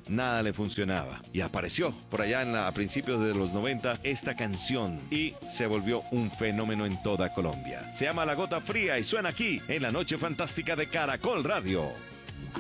nada le funcionaba. Y apareció por allá a principios de los 90 esta canción y se volvió un fenómeno en toda Colombia. Se llama La Gota Fría y suena aquí en la Noche Fantástica de Caracol Radio.